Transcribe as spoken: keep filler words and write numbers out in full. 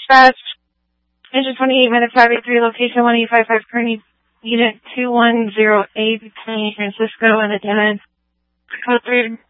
Dispatch. Engine twenty-eight, minute five eight three, location one eight five five, Kearney, unit two one zero eight, San Francisco, and the tenant. Code three.